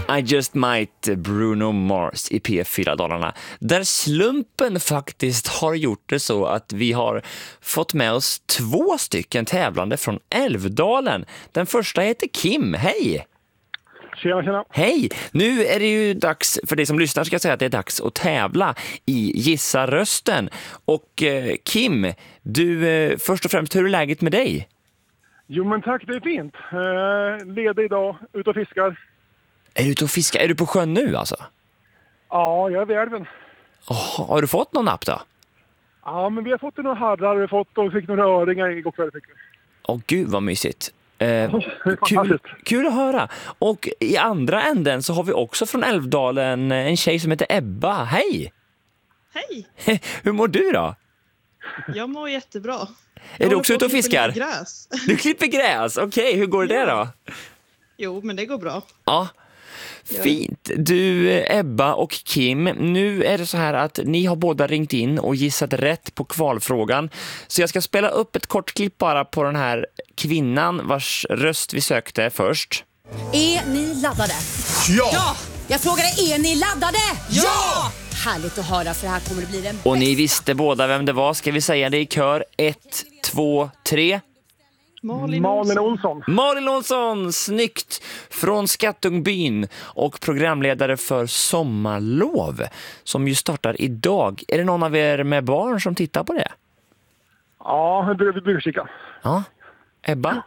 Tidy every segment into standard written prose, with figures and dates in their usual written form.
I Just Might, Bruno Mars i P4 Dalarna. Där slumpen faktiskt har gjort det så att vi har fått med oss 2 stycken tävlande från Älvdalen. Den första heter Kim. Hej! Tjena. Hej! Nu är det ju dags, för dig som lyssnar ska jag säga att det är dags att tävla i Gissa rösten. Och Kim, du, först och främst, hur är läget med dig? Jo men tack, det är fint. Ledig idag, ut och fiskar. Är du ute och fiskar? Är du på sjön nu alltså? Ja, jag är vid älven. Har du fått någon napp då? Ja, men vi har fått några harrar, vi fick några öringar igår kväll. Gud vad mysigt. Fantastiskt. Kul att höra. Och i andra änden så har vi också från Älvdalen en tjej som heter Ebba. Hej! Hej! Hur mår du då? Jag mår jättebra. Är du också ute och fiskar? Gräs. Du klipper gräs? Okej, hur går det då? Jo, men det går bra. Ja, fint. Du, Ebba och Kim, nu är det så här att ni har båda ringt in och gissat rätt på kvalfrågan. Så jag ska spela upp ett kort klipp bara på den här kvinnan vars röst vi sökte först. Är ni laddade? Ja! Jag frågade, är ni laddade? Ja! Härligt att höra, för här kommer det bli den Och ni visste båda vem det var. Ska vi säga det i kör? 1, 2, 3. Malin Olsson. Malin Olsson, snyggt, från Skattungbyn och programledare för Sommarlov som ju startar idag. Är det någon av er med barn som tittar på det? Ja, vi brukar kika. Ja, Ebba?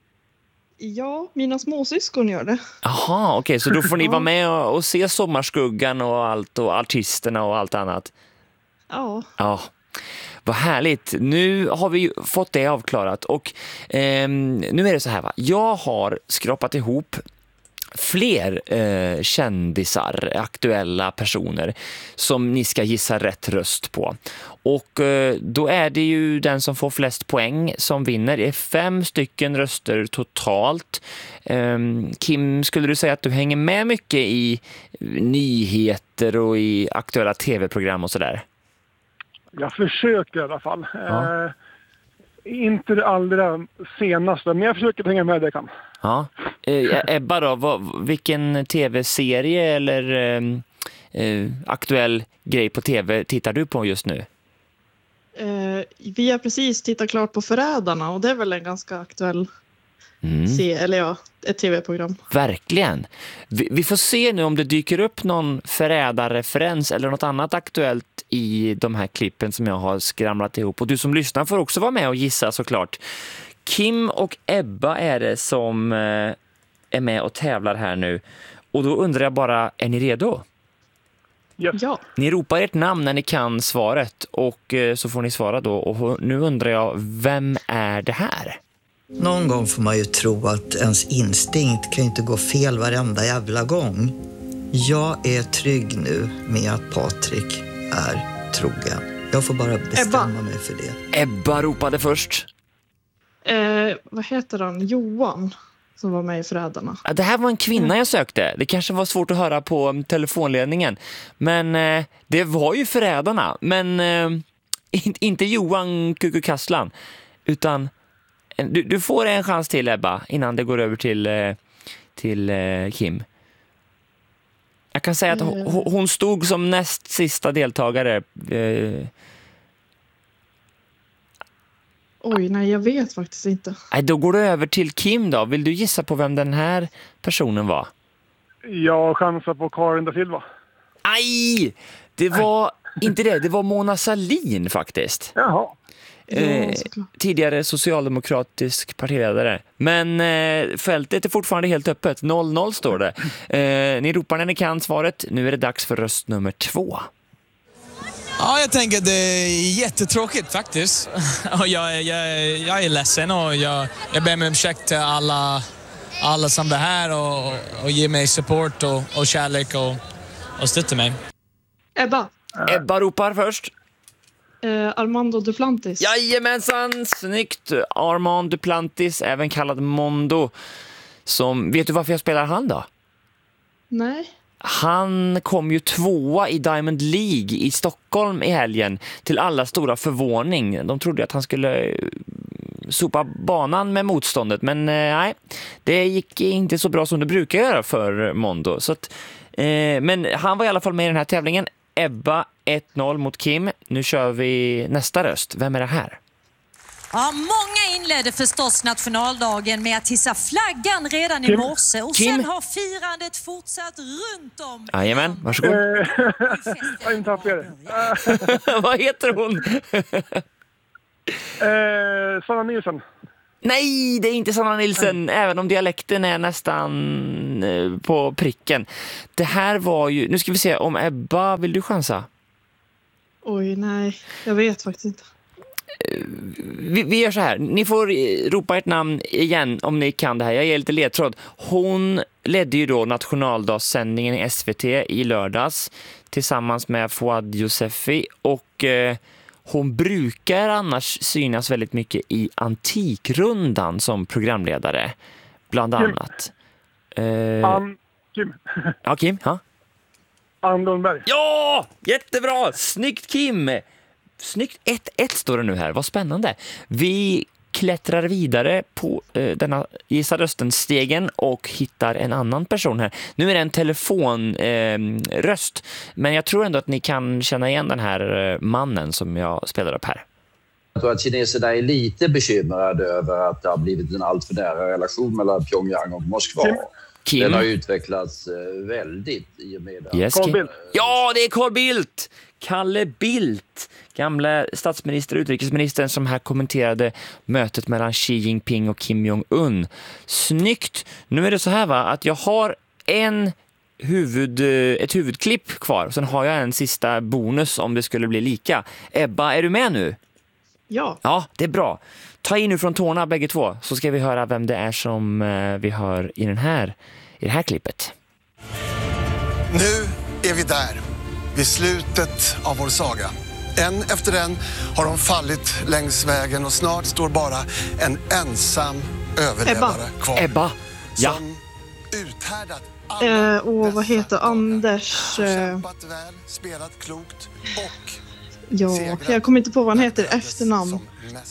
Ja, mina småsyskon gör det. Jaha, okej, så då får ni vara med och se Sommarskuggan och allt och artisterna och allt annat. Ja. Ja, vad härligt. Nu har vi fått det avklarat och nu är det så här va. Jag har skrapat ihop fler kändisar, aktuella personer som ni ska gissa rätt röst på. Och då är det ju den som får flest poäng som vinner. Det är 5 stycken röster totalt. Kim, skulle du säga att du hänger med mycket i nyheter och i aktuella tv-program och sådär? Jag försöker i alla fall. Ja. Inte det allra senaste, men jag försöker hänga med det jag kan. Ja. Ebba då, vilken tv-serie eller aktuell grej på tv tittar du på just nu? Vi har precis tittat klart på Förrädarna och det är väl en ganska aktuell ett tv-program. Verkligen. Vi får se nu om det dyker upp någon förrädarreferens eller något annat aktuellt i de här klippen som jag har skramlat ihop. Och du som lyssnar får också vara med och gissa såklart. Kim och Ebba är det som är med och tävlar här nu. Och då undrar jag bara, är ni redo? Yes. Ja. Ni ropar ert namn när ni kan svaret och så får ni svara då. Och nu undrar jag, vem är det här? Någon gång får man ju tro att ens instinkt kan ju inte gå fel varenda jävla gång. Jag är trygg nu med att Patrik är trogen. Jag får bara bestämma mig för det. Ebba ropade först. Vad heter han? Johan som var med i Förrädarna. Det här var en kvinna jag sökte. Det kanske var svårt att höra på telefonledningen. Men det var ju Förrädarna. Men inte Johan Kukukasslan. Utan du får en chans till, Ebba, innan det går över till Kim. Jag kan säga att hon stod som näst sista deltagare. Oj, nej, jag vet faktiskt inte. Då går du över till Kim då. Vill du gissa på vem den här personen var? Jag chansar på Karin da Silva. Aj! Det var inte det. Det var Mona Sahlin faktiskt. Jaha. Tidigare socialdemokratisk partiledare. Men fältet är fortfarande helt öppet. 0-0 står det. Ni ropar när ni kan svaret. Nu är det dags för röst nummer 2. Ja, jag tänker att det är jättetråkigt faktiskt. Och jag är ledsen och jag ber mig om ursäkt till alla som är här och ger mig support och kärlek och stöttar mig. Ebba ropar först. Armando Duplantis. Jajamensan, snyggt. Armand Duplantis, även kallad Mondo. Vet du varför jag spelar han då? Nej. Han kom ju 2:a i Diamond League i Stockholm i helgen till alla stora förvåning. De trodde att han skulle sopa banan med motståndet. Men nej, det gick inte så bra som det brukar göra för Mondo. Så att, men han var i alla fall med i den här tävlingen. Ebba 1-0 mot Kim. Nu kör vi nästa röst. Vem är det här? Ja, många inledde förstås nationaldagen med att hissa flaggan redan i morse. Och Kim? sen har firandet fortsatt runt om. Jajamän, varsågod. Jag inte haft det. Vad heter hon? Sanna Nilsson. Nej, det är inte Sanna Nilsson, även om dialekten är nästan på pricken. Det här var ju... Nu ska vi se om Ebba... Vill du chansa? Oj, nej. Jag vet faktiskt inte. Vi gör så här. Ni får ropa ert namn igen om ni kan det här. Jag ger lite ledtråd. Hon ledde ju då nationaldagssändningen i SVT i lördags tillsammans med Fouad Yousefi. Och hon brukar annars synas väldigt mycket i Antikrundan som programledare. Bland annat. Kim. Ja, Kim. Ja. Ann Lundberg. Ja! Jättebra! Snyggt, Kim! Snyggt. 1-1 står det nu här. Vad spännande. Vi klättrar vidare på denna Gissa rösten-stegen och hittar en annan person här. Nu är det en telefonröst. Men jag tror ändå att ni kan känna igen den här mannen som jag spelar upp här. Jag tror att kineserna är lite bekymrade över att det har blivit en alltför nära relation mellan Pyongyang och Moskva. Kim. Den har utvecklats väldigt i och med Yes, Carl Bildt. Ja, det är Carl Bildt! Kalle Bildt, gamla statsminister och utrikesministern som här kommenterade mötet mellan Xi Jinping och Kim Jong-un. Snyggt! Nu är det så här att jag har ett huvudklipp kvar och sen har jag en sista bonus om det skulle bli lika. Ebba, är du med nu? Ja. Ja, det är bra. Ta in nu från tårna bägge två så ska vi höra vem det är som vi hör i det här klippet. Nu är vi där, vid slutet av vår saga. En efter en har de fallit längs vägen och snart står bara en ensam överlevare kvar. Ebba, ja. Som uthärdat Och vad heter Anders? kämpat väl, spelat klokt och Ja, jag kommer inte på vad han heter i efternamn.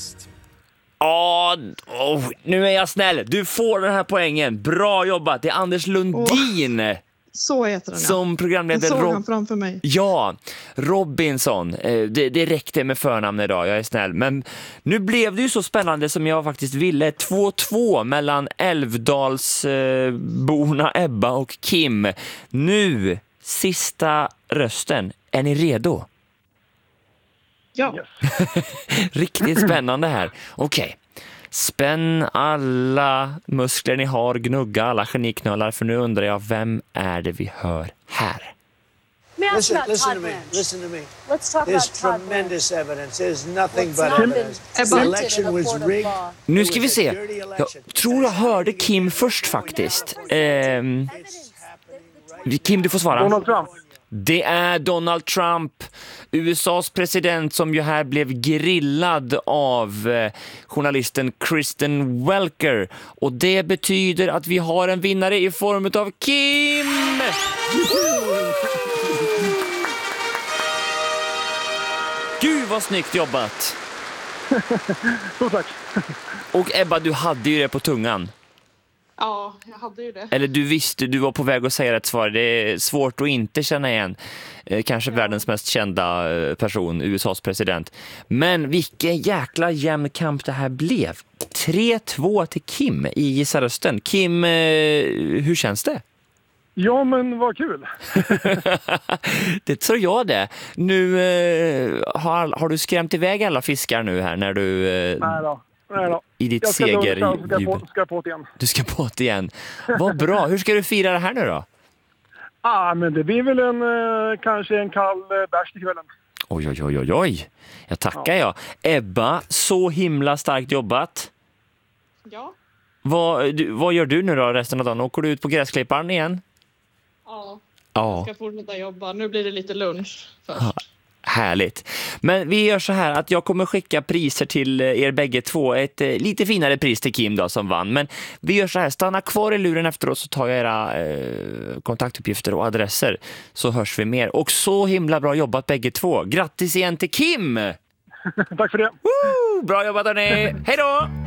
Nu är jag snäll. Du får den här poängen. Bra jobbat. Det är Anders Lundin. Så heter den, ja. Som programledare. Jag såg han framför mig. Ja, Robinson. Det räckte med förnamn idag, jag är snäll. Men nu blev det ju så spännande som jag faktiskt ville. 2-2 mellan Älvdalsborna Ebba och Kim. Nu, sista rösten. Är ni redo? Ja. Riktigt spännande här. Okej. Spänn alla muskler ni har, gnugga alla geniknölar, för nu undrar jag, vem är det vi hör här? Listen to me. Listen to me. There's tremendous evidence. There's nothing but evidence. The election was rigged. Nu ska vi se. Jag tror jag hörde Kim först faktiskt. Kim, du får svara. Donald Trump. Det är Donald Trump, USAs president, som ju här blev grillad av journalisten Kristen Welker. Och det betyder att vi har en vinnare i form av Kim! Gud vad snyggt jobbat! Så tack. Och Ebba, du hade ju det på tungan. Ja, jag hade ju det. Eller du visste, du var på väg att säga rätt svar. Det är svårt att inte känna igen. Kanske världens mest kända person, USAs president. Men vilken jäkla jämn kamp det här blev. 3-2 till Kim i Gissa rösten. Kim, hur känns det? Ja, men vad kul. Det tror jag det. Nu har du skrämt iväg alla fiskar nu här när du... Nej då. I ditt jag ska segerjubel. ska på det igen. Du ska på det igen. Vad bra. Hur ska du fira det här nu då? Men det blir väl kanske en kall bärs till kvällen. Oj. Jag tackar jag. Ebba, så himla starkt jobbat. Ja. Vad gör du nu då resten av dagen? Åker du ut på gräsklipparen igen? Ja. Ja. Jag ska fortsätta jobba. Nu blir det lite lunch först. Härligt. Men vi gör så här att jag kommer skicka priser till er bägge två. Ett lite finare pris till Kim då som vann. Men vi gör så här, stanna kvar i luren efteråt så tar jag era kontaktuppgifter och adresser. Så hörs vi mer. Och så himla bra jobbat bägge två. Grattis igen till Kim! Tack för det. Woo! Bra jobbat hörni. Hej då!